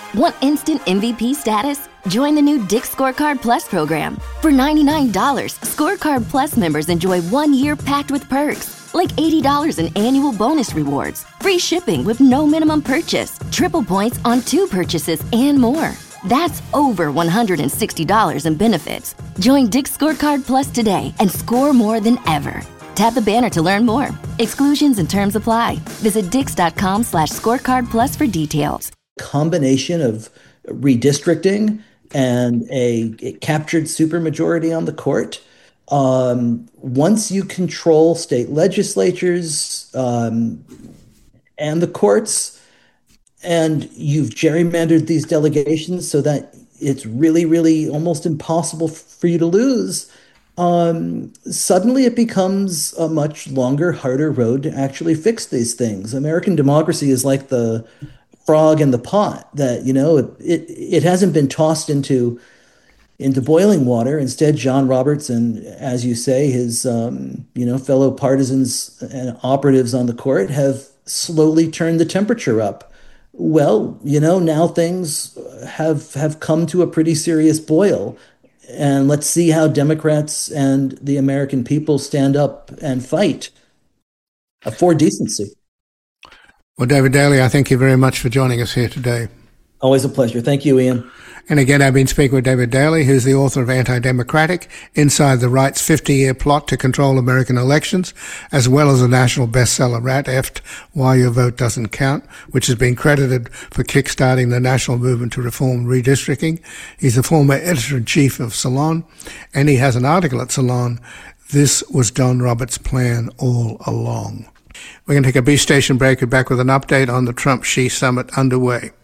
Want instant MVP status? Join the new Dick's Scorecard Plus program. For $99, Scorecard Plus members enjoy 1 year packed with perks, like $80 in annual bonus rewards, free shipping with no minimum purchase, triple points on 2 purchases, and more. That's over $160 in benefits. Join Dick's Scorecard Plus today and score more than ever. Tap the banner to learn more. Exclusions and terms apply. Visit dix.com/scorecard plus for details. Combination of redistricting and a captured supermajority on the court. Once you control state legislatures and the courts, and you've gerrymandered these delegations so that it's really, really almost impossible for you to lose, suddenly it becomes a much longer, harder road to actually fix these things. American democracy is like the frog in the pot that, it hasn't been tossed into boiling water. Instead, John Roberts and, as you say, his fellow partisans and operatives on the court have slowly turned the temperature up. Well, now things have come to a pretty serious boil. And let's see how Democrats and the American people stand up and fight for decency. Well, David Daley, I thank you very much for joining us here today. Always a pleasure. Thank you, Ian. And again, I've been speaking with David Daley, who's the author of Anti-Democratic, Inside the Right's 50-Year Plot to Control American Elections, as well as a national bestseller, Rat Effed, Why Your Vote Doesn't Count, which has been credited for kickstarting the national movement to reform redistricting. He's a former editor-in-chief of Salon, and he has an article at Salon, This Was Don Roberts' Plan All Along. We're going to take a B station break. We're back with an update on the Trump-Xi summit underway.